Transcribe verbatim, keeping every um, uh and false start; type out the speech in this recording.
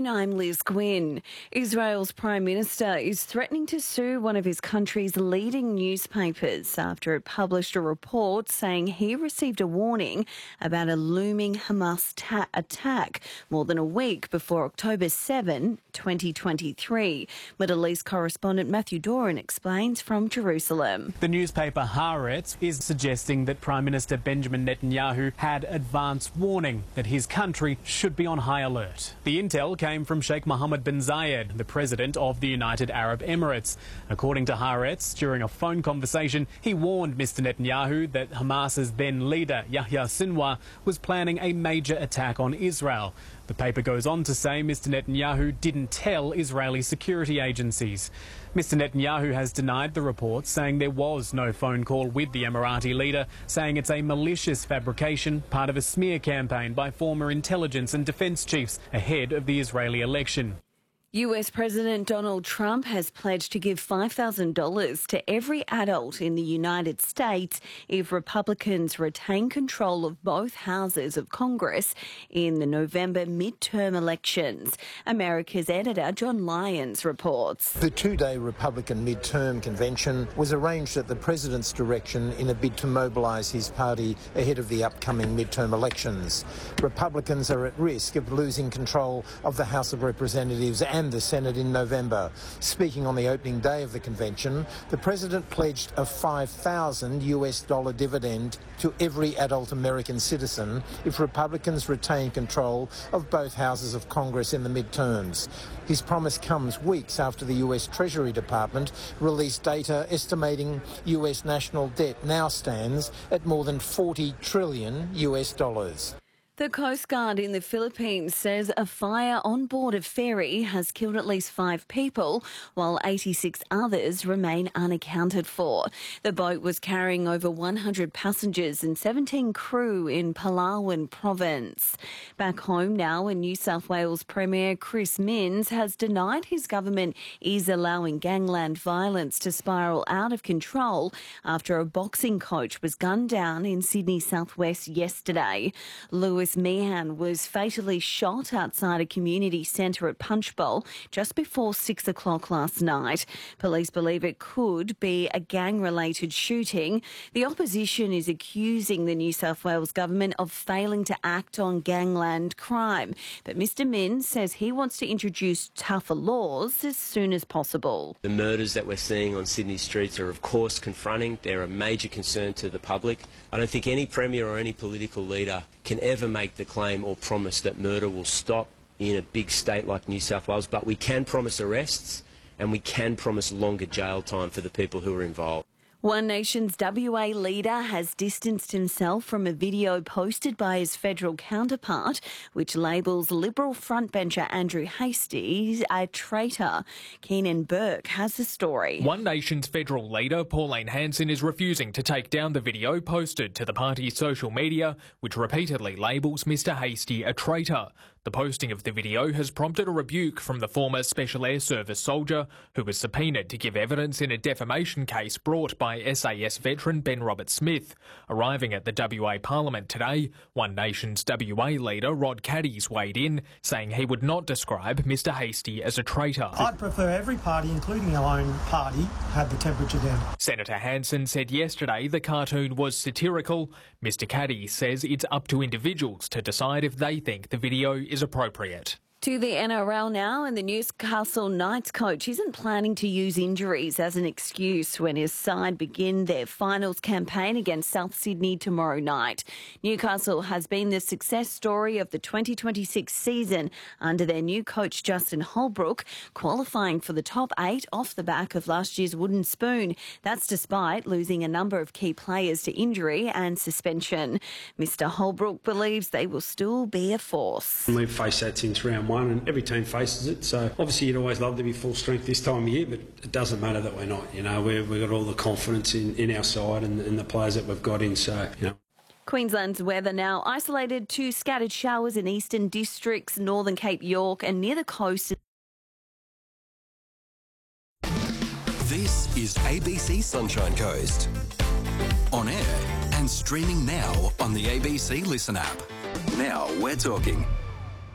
afternoon, I'm Liz Gwynn. Israel's Prime Minister is threatening to sue one of his country's leading newspapers after it published a report saying he received a warning about a looming Hamas ta- attack more than a week before October seventh, twenty twenty-three. Middle East correspondent Matthew Doran explains from Jerusalem. The newspaper Haaretz is suggesting that Prime Minister Benjamin Netanyahu had advance warning that his country should be on high alert. The intel came from Sheikh Mohammed bin Zayed, the president of the United Arab Emirates. According to Haaretz, during a phone conversation, he warned Mister Netanyahu that Hamas's then leader, Yahya Sinwar, was planning a major attack on Israel. The paper goes on to say Mister Netanyahu didn't tell Israeli security agencies. Mister Netanyahu has denied the report, saying there was no phone call with the Emirati leader, saying it's a malicious fabrication, part of a smear campaign by former intelligence and defence chiefs ahead of the Israeli election. U S President Donald Trump has pledged to give five thousand dollars to every adult in the United States if Republicans retain control of both houses of Congress in the November midterm elections. America's editor John Lyons reports. The two-day Republican midterm convention was arranged at the president's direction in a bid to mobilise his party ahead of the upcoming midterm elections. Republicans are at risk of losing control of the House of Representatives and the Senate in November. Speaking on the opening day of the convention, the president pledged a five thousand US dollar dividend to every adult American citizen if Republicans retain control of both houses of Congress in the midterms. His promise comes weeks after the U S Treasury Department released data estimating U S national debt now stands at more than forty trillion US dollars. The Coast Guard in the Philippines says a fire on board a ferry has killed at least five people, while eighty-six others remain unaccounted for. The boat was carrying over one hundred passengers and seventeen crew in Palawan province. Back home now, in New South Wales Premier Chris Minns has denied his government is allowing gangland violence to spiral out of control after a boxing coach was gunned down in Sydney southwest yesterday. Lewis Meehan was fatally shot outside a community centre at Punchbowl just before six o'clock last night. Police believe it could be a gang-related shooting. The opposition is accusing the New South Wales government of failing to act on gangland crime. But Mister Minns says he wants to introduce tougher laws as soon as possible. The murders that we're seeing on Sydney streets are of course confronting. They're a major concern to the public. I don't think any premier or any political leader can ever make the claim or promise that murder will stop in a big state like New South Wales, but we can promise arrests and we can promise longer jail time for the people who are involved. One Nation's W A leader has distanced himself from a video posted by his federal counterpart, which labels Liberal frontbencher Andrew Hastie a traitor. Keenan Burke has the story. One Nation's federal leader, Pauline Hanson, is refusing to take down the video posted to the party's social media, which repeatedly labels Mister Hastie a traitor. The posting of the video has prompted a rebuke from the former Special Air Service soldier who was subpoenaed to give evidence in a defamation case brought by S A S veteran Ben Roberts-Smith. Arriving at the W A Parliament today, One Nation's W A leader Rod Caddies weighed in, saying he would not describe Mister Hastie as a traitor. I'd prefer every party, including our own party, had the temperature down. Senator Hanson said yesterday the cartoon was satirical. Mister Caddies says it's up to individuals to decide if they think the video is appropriate. To the N R L now, and the Newcastle Knights coach isn't planning to use injuries as an excuse when his side begin their finals campaign against South Sydney tomorrow night. Newcastle has been the success story of the twenty twenty-six season under their new coach Justin Holbrook, qualifying for the top eight off the back of last year's wooden spoon. That's despite losing a number of key players to injury and suspension. Mister Holbrook believes they will still be a force. We've faced that since round one. And every team faces it, so obviously you'd always love to be full strength this time of year, but it doesn't matter that we're not. You know, we've, we've got all the confidence in, in our side and, and the players that we've got in, so, you know. Queensland's weather now isolated to scattered showers in eastern districts, northern Cape York and near the coast. This is A B C Sunshine Coast. On air and streaming now on the A B C Listen app. Now we're talking.